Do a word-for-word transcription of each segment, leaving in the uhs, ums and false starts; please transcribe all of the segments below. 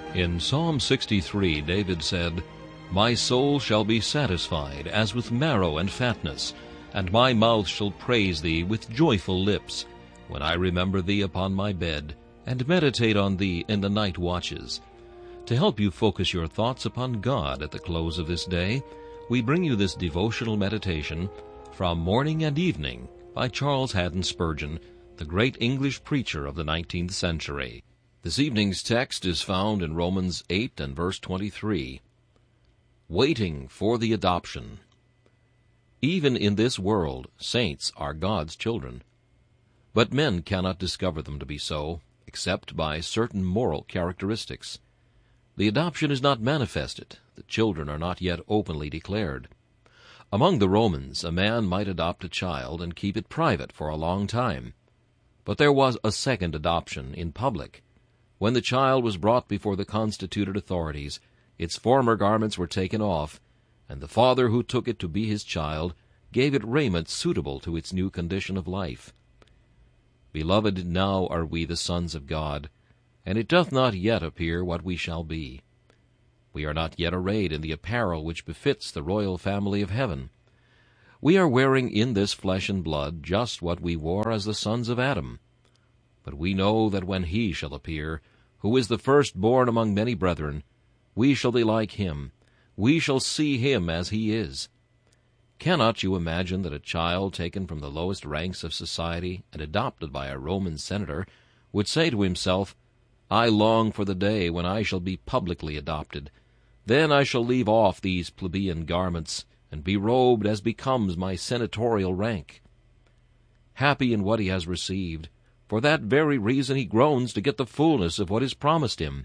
In Psalm sixty-three, David said, "My soul shall be satisfied as with marrow and fatness, and my mouth shall praise thee with joyful lips, when I remember thee upon my bed, and meditate on thee in the night watches." To help you focus your thoughts upon God at the close of this day, we bring you this devotional meditation from Morning and Evening by Charles Haddon Spurgeon, the great English preacher of the nineteenth century. This evening's text is found in Romans eight and verse twenty-three. Waiting for the adoption. Even in this world, saints are God's children. But men cannot discover them to be so, except by certain moral characteristics. The adoption is not manifested. The children are not yet openly declared. Among the Romans, a man might adopt a child and keep it private for a long time. But there was a second adoption in public. When the child was brought before the constituted authorities, its former garments were taken off, and the father who took it to be his child gave it raiment suitable to its new condition of life. Beloved, now are we the sons of God, and it doth not yet appear what we shall be. We are not yet arrayed in the apparel which befits the royal family of heaven. We are wearing in this flesh and blood just what we wore as the sons of Adam. But we know that when he shall appear, who is the firstborn among many brethren, we shall be like him. We shall see him as he is. Cannot you imagine that a child taken from the lowest ranks of society and adopted by a Roman senator would say to himself, "I long for the day when I shall be publicly adopted. Then I shall leave off these plebeian garments and be robed as becomes my senatorial rank." Happy in what he has received, for that very reason he groans to get the fullness of what is promised him.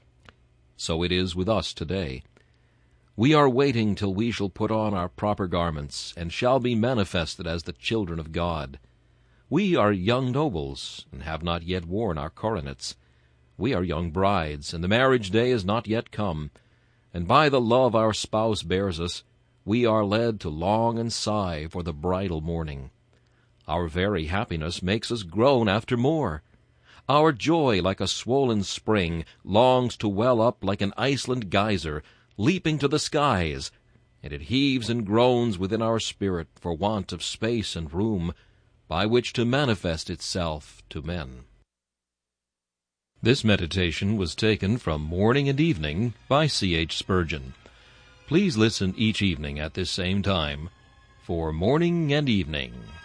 So it is with us today. We are waiting till we shall put on our proper garments, and shall be manifested as the children of God. We are young nobles, and have not yet worn our coronets. We are young brides, and the marriage day is not yet come. And by the love our spouse bears us, we are led to long and sigh for the bridal morning. Our very happiness makes us groan after more. Our joy, like a swollen spring, longs to well up like an Iceland geyser, leaping to the skies, and it heaves and groans within our spirit for want of space and room, by which to manifest itself to men. This meditation was taken from Morning and Evening by C H Spurgeon. Please listen each evening at this same time for Morning and Evening.